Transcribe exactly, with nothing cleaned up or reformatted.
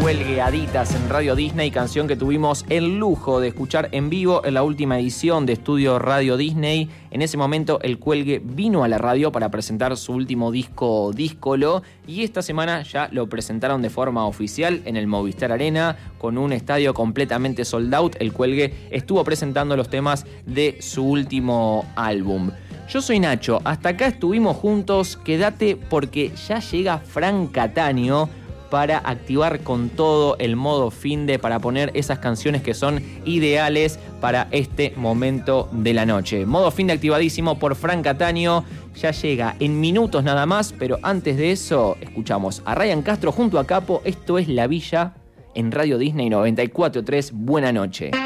Cuelgueaditas en Radio Disney, canción que tuvimos el lujo de escuchar en vivo en la última edición de Estudio Radio Disney. En ese momento el Cuelgue vino a la radio para presentar su último disco Díscolo y esta semana ya lo presentaron de forma oficial en el Movistar Arena con un estadio completamente sold out. El Cuelgue estuvo presentando los temas de su último álbum. Yo soy Nacho, hasta acá estuvimos juntos, quédate porque ya llega Fran Cataño para activar con todo el modo finde, para poner esas canciones que son ideales para este momento de la noche. Modo finde activadísimo por Fran Cataño, ya llega en minutos nada más, pero antes de eso escuchamos a Ryan Castro junto a Capo. Esto es La Villa en Radio Disney noventa y cuatro punto tres. Buena noche.